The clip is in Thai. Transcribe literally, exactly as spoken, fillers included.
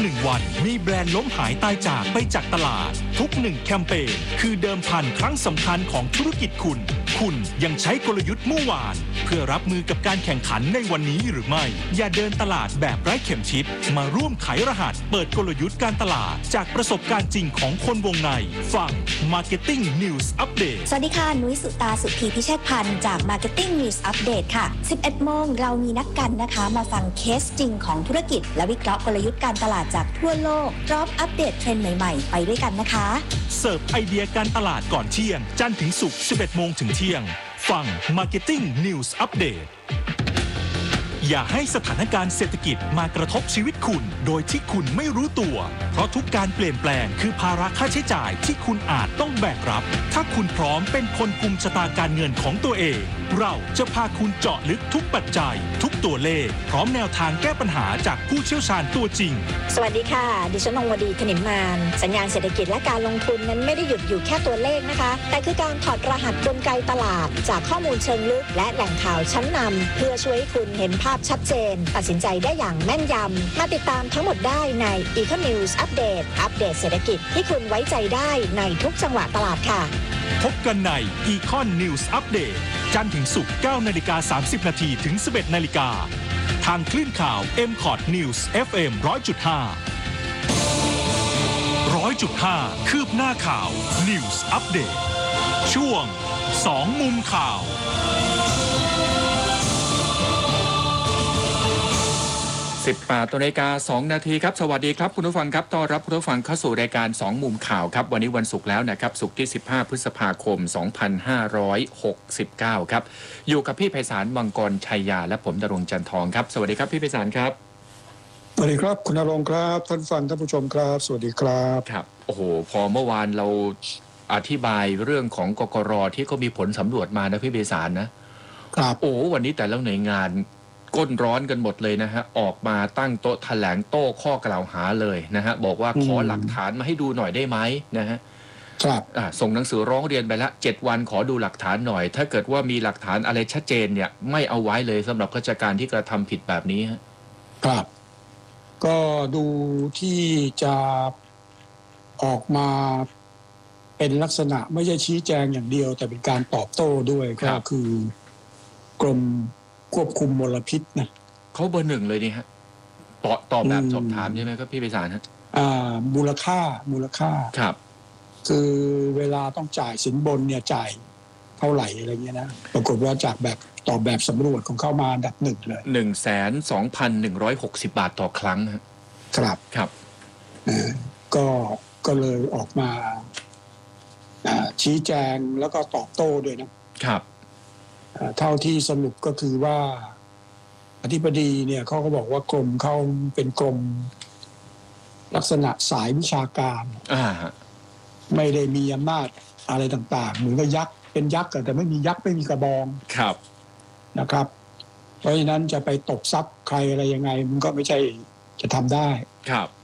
หนึ่งวันมีแบรนด์ล้มหายตายจากไปจากตลาดทุกหนึ่งแคมเปญคือเดิมพันครั้งสำคัญของธุรกิจคุณคุณยังใช้กลยุทธ์เมื่อวานเพื่อรับมือกับการแข่งขันในวันนี้หรือไม่อย่าเดินตลาดแบบไร้เข็มทิศมาร่วมไขรหัสเปิดกลยุทธ์การตลาดจากประสบการณ์จริงของคนวงในฟัง Marketing News Update สวัสดีค่ะนุ้ยสุตาสุธีพิเชษพันธ์จาก Marketing News Update ค่ะ สิบเอ็ดโมงเรามีนัดกันนะคะมาฟังเคสจริงของธุรกิจและวิเคราะห์กลยุทธ์การตลาดจากทั่วโลกพร้อมอัปเดตเทรนด์ใหม่ๆไปด้วยกันนะคะเสิร์ฟไอเดียการตลาดก่อนเที่ยงจันทร์ถึงศุกร์ สิบเอ็ดโมงถึงเที่ยงฟัง Marketing News Update อย่าให้สถานการณ์เศรษฐกิจมากระทบชีวิตคุณโดยที่คุณไม่รู้ตัวเพราะทุกการเปลี่ยนแปลงคือภาระค่าใช้จ่ายที่คุณอาจต้องแบกรับถ้าคุณพร้อมเป็นคนกุมชะตาการเงินของตัวเองเราจะพาคุณเจาะลึกทุกปัจจัยทุกตัวเลขพร้อมแนวทางแก้ปัญหาจากผู้เชี่ยวชาญตัวจริงสวัสดีค่ะดิฉันนงวดีขนิมมานสัญญาณเศรษฐกิจและการลงทุนนั้นไม่ได้หยุดอยู่แค่ตัวเลขนะคะแต่คือการถอดรหัสกลไกตลาดจากข้อมูลเชิงลึกและแหล่งข่าวชั้นนำเพื่อช่วยให้คุณเห็นภาพชัดเจนตัดสินใจได้อย่างแม่นยำมาติดตามทั้งหมดได้ใน Econ News Update อัปเดตเศรษฐกิจที่คุณไว้ใจได้ในทุกจังหวะตลาดค่ะพบกันใน Econ News Update จันทร์ถึงศุกร์ เก้านาฬิกาสามสิบนาทีถึง สิบเอ็ดนาฬิกาทางคลื่นข่าว เอ็ม คอร์ด News เอฟ เอ็ม หนึ่งร้อยจุดห้า หนึ่งร้อยจุดห้า คืบหน้าข่าว News Update ช่วงสองมุมข่าวสิบแปดนาฬิกาสองนาทีครับสวัสดีครับคุณผู้ฟังครับต้อนรับคุณผู้ฟังเข้าสู่รายการสองมุมข่าวครับวันนี้วันศุกร์แล้วนะครับศุกร์ที่สิบห้าพฤษภาคมสองพันห้าร้อยหกสิบเก้าครับอยู่กับพี่ไพศาลมังกรชัยยาและผมณรงค์จันทองครับสวัสดีครับพี่ไพศาลครับสวัสดีครับคุณณรงค์ครับท่านฟังท่านผู้ชมครับสวัสดีครับครับโอ้โหพอเมื่อวานเราอธิบายเรื่องของกกร.ที่เขามีผลสำรวจมานะพี่ไพศาลนะครับโอ้วันนี้แต่ละหน่วยงานก้นร้อนกันหมดเลยนะฮะออกมาตั้งโต๊ะแถลงโต้ข้อกล่าวหาเลยนะฮะบอกว่าขอหลักฐานมาให้ดูหน่อยได้ไหมนะฮะครับส่งหนังสือร้องเรียนไปละเจ็ดวันขอดูหลักฐานหน่อยถ้าเกิดว่ามีหลักฐานอะไรชัดเจนเนี่ยไม่เอาไว้เลยสำหรับข้าราชการที่กระทำผิดแบบนี้ครับก็ดูที่จะออกมาเป็นลักษณะไม่ใช่ชี้แจงอย่างเดียวแต่เป็นการตอบโต้ด้วยก็คือกรมควบคุมมลพิษนะเขาเบอร์หนึ่งเลยนี่ฮะตอบตอบแบบสอบถามใช่ไหมครับพี่ไพศาลฮะอ่ามูลค่ามูลค่าครับคือเวลาต้องจ่ายสินบนเนี่ยจ่ายเท่าไหร่อะไรเงี้ยนะปรากฏว่าจากแบบตอบแบบสำรวจของเข้ามาอันดับหนึ่งเลยหนึ่งแสนสองพันหนึ่งร้อยหกสิบบาทต่อครั้งครับครับก็ก็เลยออกมาชี้แจงแล้วก็ตอบโต้ด้วยนะครับเท่าที่สรุปก็คือว่าอธิบดีเนี่ยเขาก็บอกว่ากรมเขาเป็นกรมลักษณะสายวิชาการไม่ได้มีอำนาจอะไรต่างๆเหมือนกับยักษ์เป็นยักษ์แต่ไม่มียักษ์ไม่มีกระบองครับนะครับเพราะฉะนั้นจะไปตบทรัพย์ใครอะไรยังไงมันก็ไม่ใช่จะทำได้ครับ